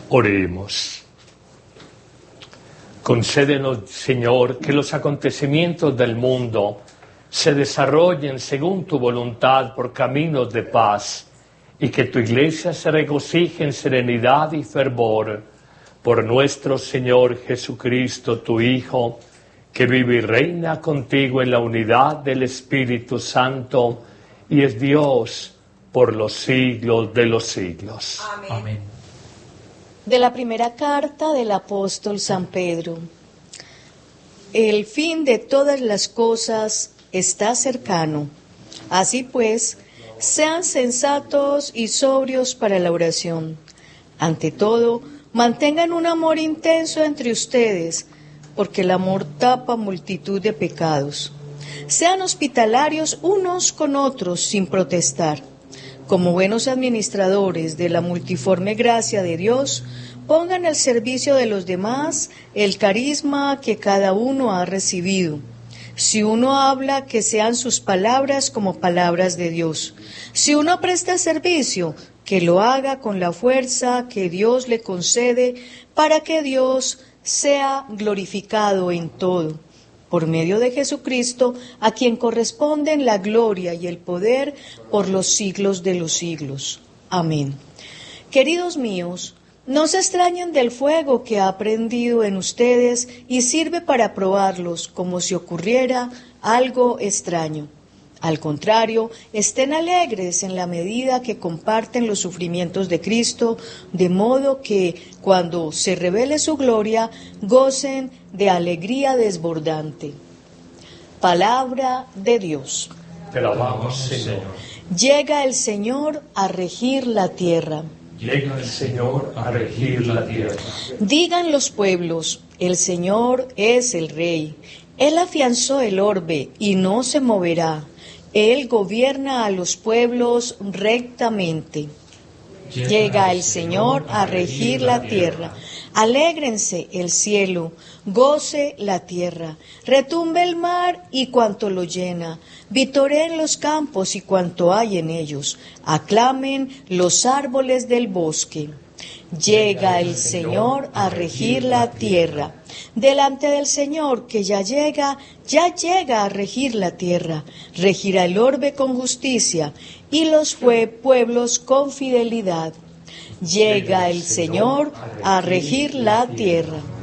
Oremos. Concédenos, Señor, que los acontecimientos del mundo se desarrollen según tu voluntad por caminos de paz y que tu Iglesia se regocije en serenidad y fervor por nuestro Señor Jesucristo, tu Hijo, que vive y reina contigo en la unidad del Espíritu Santo y es Dios por los siglos de los siglos. Amén. Amén. De la primera carta del apóstol San Pedro. El fin de todas las cosas está cercano. Así pues, sean sensatos y sobrios para la oración. Ante todo, mantengan un amor intenso entre ustedes, porque el amor tapa multitud de pecados. Sean hospitalarios unos con otros sin protestar. Como buenos administradores de la multiforme gracia de Dios, pongan al servicio de los demás el carisma que cada uno ha recibido. Si uno habla, que sean sus palabras como palabras de Dios. Si uno presta servicio, que lo haga con la fuerza que Dios le concede, para que Dios sea glorificado en todo. Por medio de Jesucristo, a quien corresponden la gloria y el poder por los siglos de los siglos. Amén. Queridos míos, no se extrañen del fuego que ha prendido en ustedes y sirve para probarlos como si ocurriera algo extraño. Al contrario, estén alegres en la medida que comparten los sufrimientos de Cristo, de modo que, cuando se revele su gloria, gocen de alegría desbordante. Palabra de Dios. Te alabamos, Señor. Llega el Señor a regir la tierra. Llega el Señor a regir la tierra. Digan los pueblos, el Señor es el Rey. Él afianzó el orbe y no se moverá. Él gobierna a los pueblos rectamente. Llega el Señor a regir la tierra. Alégrense el cielo, goce la tierra, retumbe el mar y cuanto lo llena, vitoreen los campos y cuanto hay en ellos, aclamen los árboles del bosque. Llega el Señor a regir la tierra. Delante del Señor que ya llega a regir la tierra. Regirá el orbe con justicia y los pueblos con fidelidad. Llega el Señor a regir la tierra.